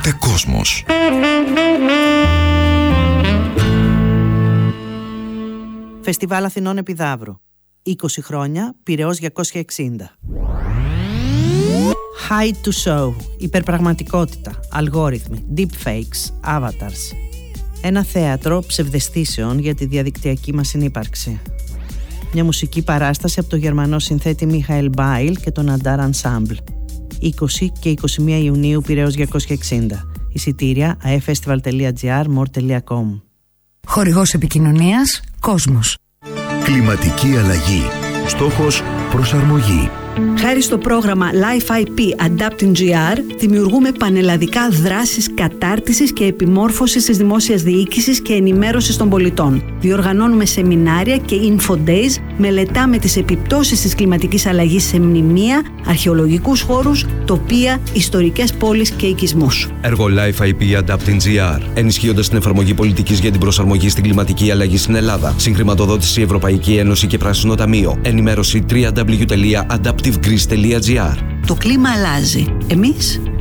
Ακούτε Κόσμος. Φεστιβάλ Αθηνών Επιδαύρου. 20 χρόνια, Πειραιώς 260. Hide to show. Υπερπραγματικότητα, αλγόριθμοι, deepfakes, avatars. Ένα θέατρο ψευδαισθήσεων για τη διαδικτυακή μας συνύπαρξη. Μια μουσική παράσταση από το γερμανό συνθέτη Μίχαελ Μπάιλ και τον Αντάρ Ενσάμπλ. 20 και 21 Ιουνίου, Πειραιώς 260. Εισιτήρια aefestival.gr, more.com. Χορηγός επικοινωνίας Κόσμος. Κλιματική αλλαγή. Στόχος προσαρμογή. Χάρη στο πρόγραμμα Life IP Adapting GR δημιουργούμε πανελλαδικά δράσεις κατάρτισης και επιμόρφωσης της δημόσιας διοίκησης και ενημέρωσης των πολιτών. Διοργανώνουμε σεμινάρια και info days, μελετάμε τις επιπτώσεις της κλιματικής αλλαγής σε μνημεία, αρχαιολογικούς χώρους, τοπία, ιστορικές πόλεις και οικισμούς. Έργο Life IP Adapting GR. Ενισχύοντας την εφαρμογή πολιτικής για την προσαρμογή στην κλιματική αλλαγή στην Ελλάδα. Συγχρηματοδότηση Ευρωπαϊκή Ένωση και Πράσινο Ταμείο. Ενημέρωση www.adaptivegreece.gr. Το κλίμα αλλάζει. Εμείς